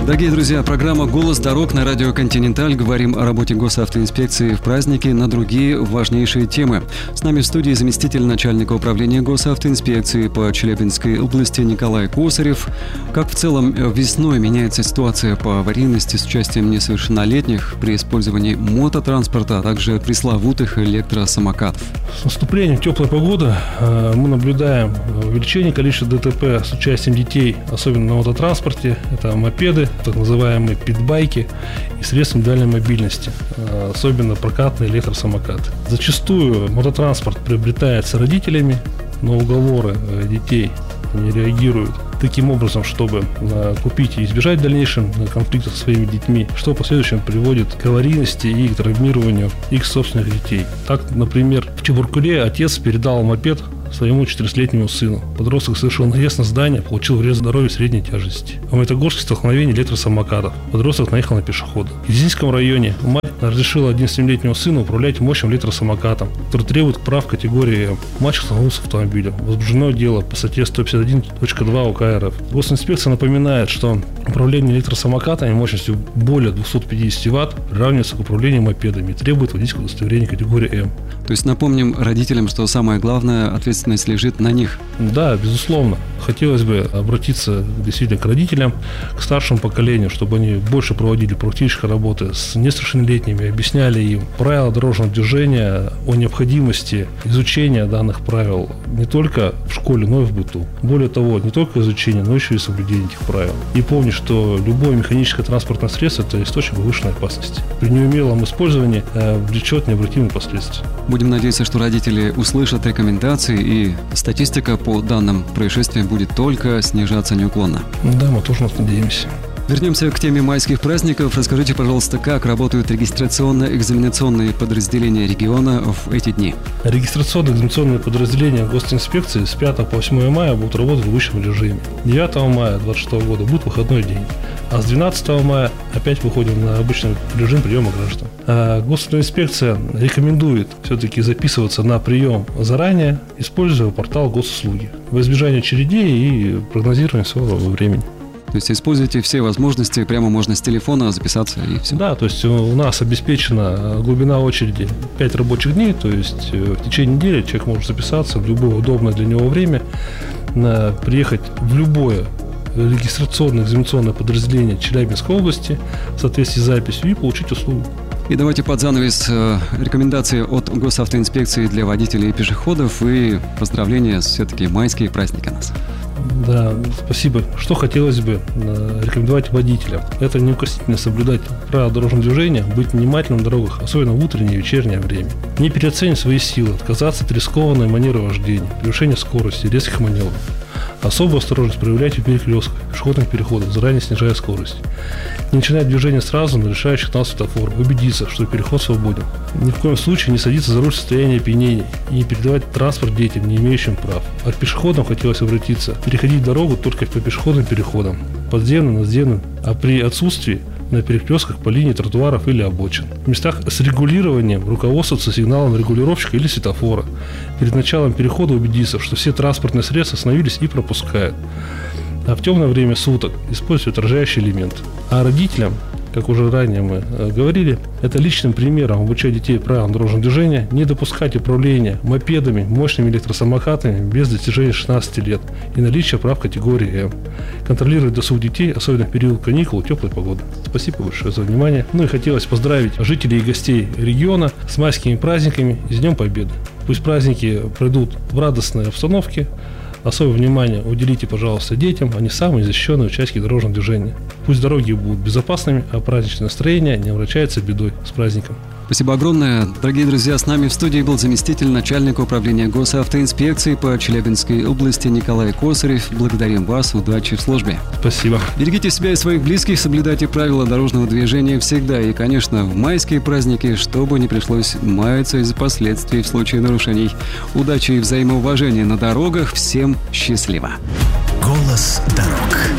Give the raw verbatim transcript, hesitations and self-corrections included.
Дорогие друзья, программа «Голос дорог» на радио «Континенталь». Говорим о работе госавтоинспекции в праздники на другие важнейшие темы. С нами в студии заместитель начальника управления госавтоинспекции по Челябинской области Николай Косарев. Как в целом весной меняется ситуация по аварийности с участием несовершеннолетних при использовании мототранспорта, а также пресловутых электросамокатов? С наступлением теплой погоды мы наблюдаем увеличение количества ДТП с участием детей, особенно на мототранспорте. Это мопеды, так называемые питбайки и средства индивидуальной мобильности, особенно прокатные электросамокаты. Зачастую мототранспорт приобретается родителями, но уговоры детей не реагируют таким образом, чтобы купить и избежать в дальнейшем конфликтов со своими детьми, что в последующем приводит к аварийности и к травмированию их собственных детей. Так, например, в Чебуркуле отец передал мопед своему четырнадцатилетнему сыну. Подросток совершил наезд на здание, получил вред здоровью средней тяжести. В Магнитогорске столкновение электросамокатов. Подросток наехал на пешехода. В Изинском районе мать разрешила одиннадцатилетнему сыну управлять мощным электросамокатом, который требует прав категории М. Мальчик столкнулся с автомобилем. Возбуждено дело по статье сто пятьдесят один точка два УК РФ. Госинспекция напоминает, что управление электросамокатами мощностью более двухсот пятидесяти ватт приравнивается к управлению мопедами и требует водительского удостоверения категории М. То есть напомним родителям, что самое главное, ответственность лежит на них. Да, безусловно. Хотелось бы обратиться действительно к родителям, к старшему поколению, чтобы они больше проводили практической работы с несовершеннолетними, объясняли им правила дорожного движения, о необходимости изучения данных правил не только в школе, но и в быту. Более того, не только изучение, но еще и соблюдение этих правил. И помни, что любое механическое транспортное средство – это источник повышенной опасности. При неумелом использовании влечет необратимые последствия. Будем надеяться, что родители услышат рекомендации, и статистика по данным происшествий будет только снижаться неуклонно. Да, мы тоже надеемся. Вернемся к теме майских праздников. Расскажите, пожалуйста, как работают регистрационно-экзаменационные подразделения региона в эти дни? Регистрационно-экзаменационные подразделения госинспекции с пятого по восьмое мая будут работать в обычном режиме. девятого мая две тысячи двадцать шестого года будет выходной день. А с двенадцатого мая опять выходим на обычный режим приема граждан. А госинспекция рекомендует все-таки записываться на прием заранее, используя портал госуслуги во избежание очередей и прогнозирования своего времени. То есть используйте все возможности, прямо можно с телефона записаться и все. Да, то есть у нас обеспечена глубина очереди пять рабочих дней, то есть в течение недели человек может записаться в любое удобное для него время, приехать в любое регистрационное экзаменационное подразделение Челябинской области в соответствии с записью и получить услугу. И давайте под занавес рекомендации от госавтоинспекции для водителей и пешеходов и поздравления, все-таки майские праздники у нас. Да, спасибо. Что хотелось бы рекомендовать водителям? Это неукоснительно соблюдать правила дорожного движения, быть внимательным на дорогах, особенно в утреннее и вечернее время. Не переоценивать свои силы, отказаться от рискованной манеры вождения, превышения скорости, резких маневров. Особую осторожность проявляйте в перекрестках, пешеходных переходах, заранее снижая скорость. Не начинать движение сразу на решающих нас светофорах, убедиться, что переход свободен. Ни в коем случае не садиться за руль в состоянии опьянения и не передавать транспорт детям, не имеющим прав. А к пешеходам хотелось обратиться: переходить дорогу только по пешеходным переходам, подземным, надземным, а при отсутствии на перекрестках по линии тротуаров или обочин. В местах с регулированием руководствоваться сигналом регулировщика или светофора. Перед началом перехода убедиться, что все транспортные средства остановились и пропускают. А в темное время суток использовать отражающий элемент. А родителям, как уже ранее мы говорили, это личным примером обучать детей правилам дорожного движения, не допускать управления мопедами, мощными электросамокатами без достижения шестнадцати лет и наличия прав категории М. Контролировать досуг детей, особенно в период каникул и теплой погоды. Спасибо большое за внимание. Ну и хотелось поздравить жителей и гостей региона с майскими праздниками и с Днем Победы. Пусть праздники пройдут в радостной обстановке. Особое внимание уделите, пожалуйста, детям, они самые защищенные участники дорожного движения. Пусть дороги будут безопасными, а праздничное настроение не омрачается бедой. С праздником! Спасибо огромное. Дорогие друзья, с нами в студии был заместитель начальника управления госавтоинспекции по Челябинской области Николай Косарев. Благодарим вас. Удачи в службе. Спасибо. Берегите себя и своих близких, соблюдайте правила дорожного движения всегда. И, конечно, в майские праздники, чтобы не пришлось маяться из-за последствий в случае нарушений. Удачи и взаимоуважения на дорогах. Всем счастливо. Голос дорог.